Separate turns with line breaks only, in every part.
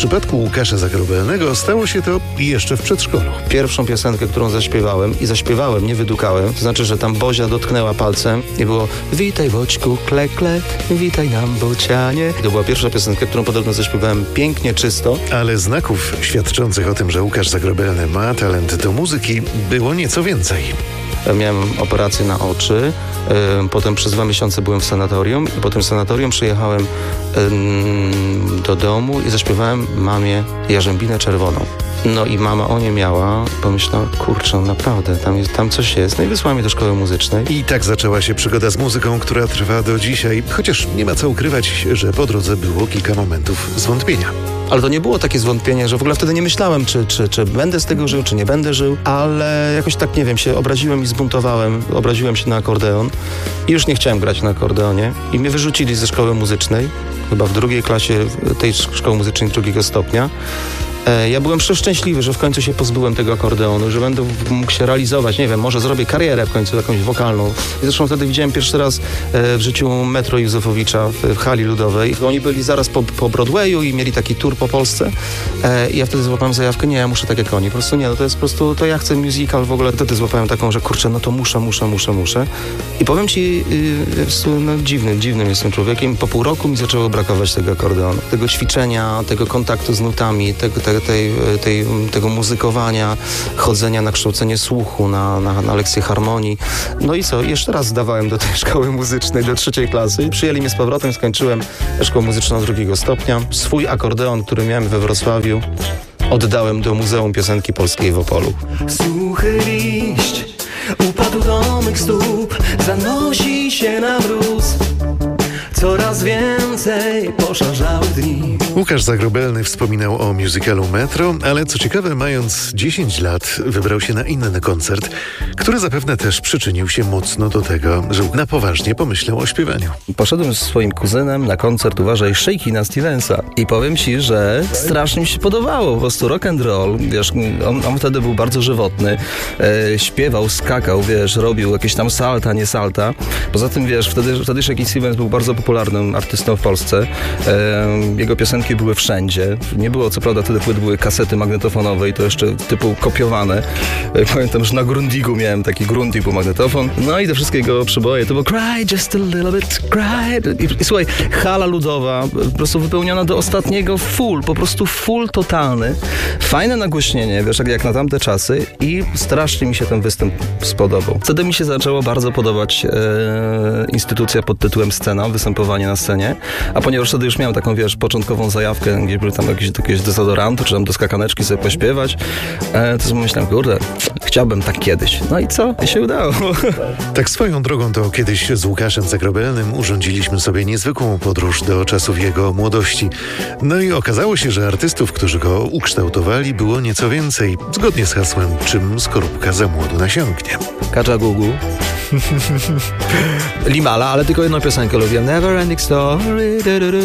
przypadku Łukasza Zagrobelnego stało się to jeszcze w przedszkolu.
Pierwszą piosenkę, którą zaśpiewałem, nie wydukałem, to znaczy, że tam Bozia dotknęła palcem i było witaj Boćku, kle, kle, witaj nam Bocianie. To była pierwsza piosenka, którą podobno zaśpiewałem pięknie, czysto.
Ale znaków świadczących o tym, że Łukasz Zagrobelny ma talent do muzyki, było nieco więcej.
Miałem operację na oczy, potem przez 2 miesiące byłem w sanatorium i po tym sanatorium przyjechałem do domu i zaśpiewałem mamie Jarzębinę Czerwoną. No i mama o nie miała, pomyślała, kurczę, naprawdę, tam coś jest. No i wysłała mnie do szkoły muzycznej.
I tak zaczęła się przygoda z muzyką, która trwa do dzisiaj, chociaż nie ma co ukrywać, że po drodze było kilka momentów zwątpienia.
Ale to nie było takie zwątpienie, że w ogóle wtedy nie myślałem, czy będę z tego żył, czy nie będę żył, ale jakoś tak, nie wiem, się obraziłem i zbuntowałem, obraziłem się na akordeon i już nie chciałem grać na akordeonie i mnie wyrzucili ze szkoły muzycznej, chyba w 2. klasie tej szkoły muzycznej 2. stopnia. Ja byłem przeszczęśliwy, że w końcu się pozbyłem tego akordeonu, że będę mógł się realizować, nie wiem, może zrobię karierę w końcu jakąś wokalną. I zresztą wtedy widziałem pierwszy raz w życiu Metro Józefowicza w hali ludowej. Oni byli zaraz po Broadwayu i mieli taki tour po Polsce. I ja wtedy złapałem zajawkę, nie, ja muszę tak jak oni. Po prostu nie, no to jest po prostu, to ja chcę musical w ogóle. Wtedy złapałem taką, że kurczę, no to muszę. I powiem ci, no dziwnym jestem człowiekiem. Po pół roku mi zaczęło brakować tego akordeonu. Tego ćwiczenia, tego kontaktu z nutami, tego muzykowania, chodzenia na kształcenie słuchu, na lekcje harmonii. No i co? Jeszcze raz zdawałem do tej szkoły muzycznej, do 3. klasy. Przyjęli mnie z powrotem, skończyłem szkołę muzyczną 2. stopnia. Swój akordeon, który miałem we Wrocławiu, oddałem do Muzeum Piosenki Polskiej w Opolu.
Suchy liść upadł do mych stóp, zanosi się na mróz. Coraz więcej poszarzały dni.
Łukasz Zagrobelny wspominał o musicalu Metro, ale co ciekawe, mając 10 lat, wybrał się na inny koncert, który zapewne też przyczynił się mocno do tego, że na poważnie pomyślał o śpiewaniu.
Poszedłem z swoim kuzynem na koncert, uważaj, Shakina Stevensa. I powiem ci, że strasznie mi się podobało. Po prostu rock and roll, wiesz, on wtedy był bardzo żywotny. Śpiewał, skakał, wiesz, robił jakieś tam salta, nie salta. Poza tym, wiesz, wtedy Shakin' Stevens był bardzo popularnym artystą w Polsce. Jego piosenki były wszędzie. Nie było, co prawda, wtedy płyt były kasety magnetofonowe i to jeszcze typu kopiowane. Pamiętam, że na Grundigu miałem taki Grundig magnetofon. No i te wszystkie jego przyboje to było Cry just a little bit, cry. I słuchaj, hala ludowa, po prostu wypełniona do ostatniego full, po prostu full totalny. Fajne nagłośnienie, wiesz, jak na tamte czasy i strasznie mi się ten występ spodobał. Wtedy mi się zaczęło bardzo podobać instytucja pod tytułem Scena, występowanie na scenie, a ponieważ wtedy już miałem taką, wiesz, początkową zajawkę, gdzie były tam jakieś dezodoranty, czy tam do skakaneczki sobie pośpiewać, to sobie myślałem, kurde, chciałbym tak kiedyś. No i co? I się udało.
Tak swoją drogą to kiedyś z Łukaszem Zagrobelnym urządziliśmy sobie niezwykłą podróż do czasów jego młodości. No i okazało się, że artystów, którzy go ukształtowali, było nieco więcej, zgodnie z hasłem, czym skorupka za młodu nasiąknie.
Kajagoogoo. Limala, ale tylko jedną piosenkę lubię. Never Ending Story.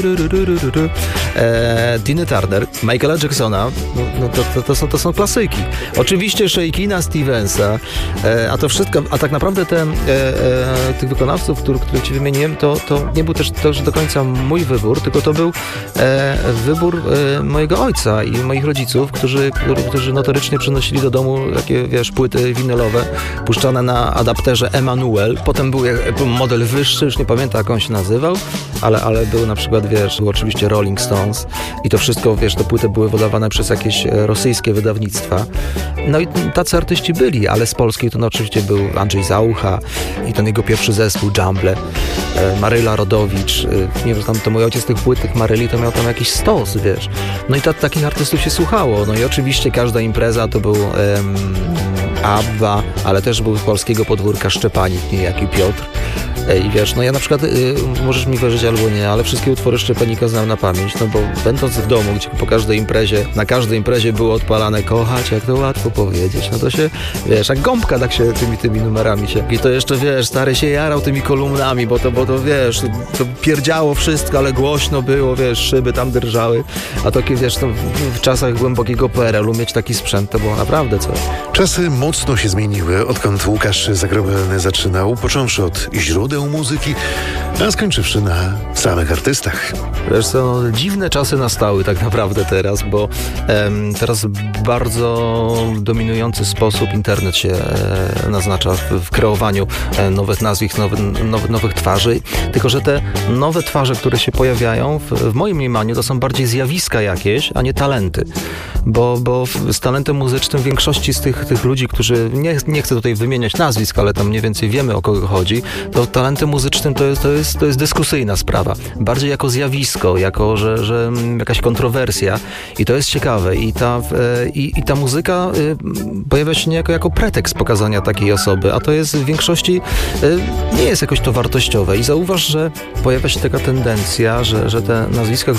Tina Turner, Michaela Jacksona. No to są klasyki. Oczywiście Shakina Stevensa, a to wszystko, a tak naprawdę tych wykonawców, których ci wymieniłem, to nie był też do końca mój wybór, tylko to był wybór mojego ojca i moich rodziców, którzy notorycznie przynosili do domu takie, wiesz, płyty winylowe puszczane na adapterze Emanuel. Potem był model wyższy, już nie pamiętam, jak on się nazywał, ale był na przykład, wiesz, był oczywiście Rolling Stones i to wszystko, wiesz, te płyty były wydawane przez jakieś rosyjskie wydawnictwa. No i tacy artyści byli, ale z polskiej to oczywiście był Andrzej Zaucha i ten jego pierwszy zespół Jumble, Maryla Rodowicz, nie wiem, tam to mój ojciec tych płyt, tych Maryli, to miał tam jakiś stos, wiesz. No i takich artystów się słuchało. No i oczywiście każda impreza to był ABBA, ale też był z polskiego podwórka Szczepanik, niejaki Piotr. I wiesz, no ja na przykład, możesz mi wierzyć albo nie, ale wszystkie utwory Szczepanika znam na pamięć, no bo będąc w domu, gdzie na każdej imprezie było odpalane kochać, jak to łatwo powiedzieć, no to się, wiesz, jak gąbka tak się tymi numerami się. I to jeszcze, wiesz, stary się jarał tymi kolumnami, bo to wiesz, to pierdziało wszystko, ale głośno było, wiesz, szyby tam drżały, a to, wiesz, to w czasach głębokiego PRL-u mieć taki sprzęt to było naprawdę coś.
Czasy mocno się zmieniły, odkąd Łukasz Zagrobelny zaczynał, począwszy od źródeł ideą muzyki, a skończywszy na samych artystach.
Wiesz co, dziwne czasy nastały tak naprawdę teraz, bo teraz bardzo dominujący sposób internet się naznacza w kreowaniu nowych nazwisk, nowych twarzy. Tylko że te nowe twarze, które się pojawiają, w moim mniemaniu to są bardziej zjawiska jakieś, a nie talenty. Bo z talentem muzycznym większości z tych ludzi, którzy, nie chcę tutaj wymieniać nazwisk, ale tam mniej więcej wiemy, o kogo chodzi, to talentem muzycznym to jest dyskusyjna sprawa. Bardziej jako zjawisko, jako, że jakaś kontrowersja i to jest ciekawe. I ta muzyka pojawia się niejako jako pretekst pokazania takiej osoby, a to jest w większości nie jest jakoś to wartościowe. I zauważ, że pojawia się taka tendencja, że te nazwiska,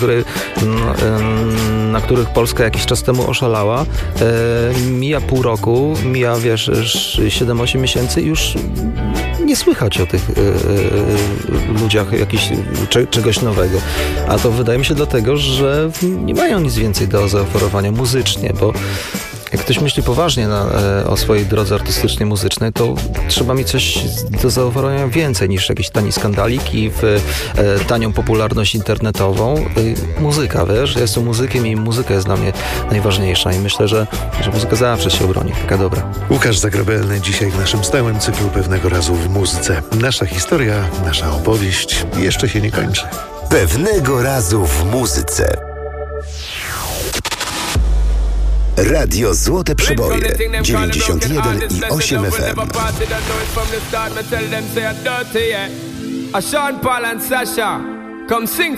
na których Polska jakiś czas temu oszalała, mija pół roku, mija, wiesz, 7-8 miesięcy i już nie słychać o tych ludziach czegoś nowego. A to wydaje mi się dlatego, że nie mają nic więcej do zaoferowania muzycznie, bo jak ktoś myśli poważnie o swojej drodze artystycznej, muzycznej, to trzeba mieć coś do zaoferowania więcej niż jakiś tani skandalik i tanią popularność internetową. Muzyka, wiesz, ja jestem muzykiem i muzyka jest dla mnie najważniejsza i myślę, że muzyka zawsze się obroni, taka dobra.
Łukasz Zagrobelny dzisiaj w naszym stałym cyklu Pewnego razu w muzyce. Nasza historia, nasza opowieść jeszcze się nie kończy.
Pewnego razu w muzyce. Radio Złote Przeboje 91,8 FM.
Sean Paul and Sasha, come sing